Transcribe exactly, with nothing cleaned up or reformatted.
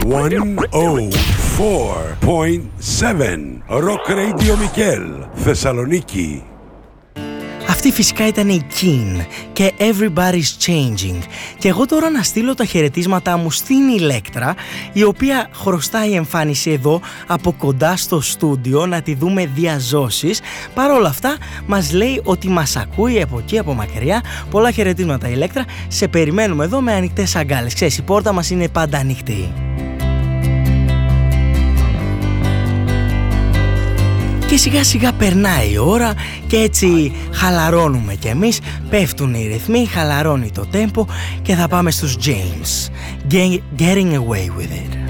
εκατόν τέσσερα κόμμα επτά Rock Radio Mikkel, Θεσσαλονίκη. Αυτή φυσικά ήταν η Keane και Everybody's Changing. Και εγώ τώρα να στείλω τα χαιρετίσματά μου στην Ηλέκτρα, η οποία χρωστάει εμφάνιση εδώ από κοντά στο στούντιο, να τη δούμε διαζώσεις. Παρ' όλα αυτά μας λέει ότι μας ακούει από εκεί, από μακριά. Πολλά χαιρετίσματα Ηλέκτρα, σε περιμένουμε εδώ με ανοιχτές αγκάλες. Ξέρεις, η πόρτα μας είναι πάντα ανοιχτή. Και σιγά σιγά περνάει η ώρα και έτσι χαλαρώνουμε κι εμείς, πέφτουν οι ρυθμοί, χαλαρώνει το τέμπο και θα πάμε στους James. Getting away with it.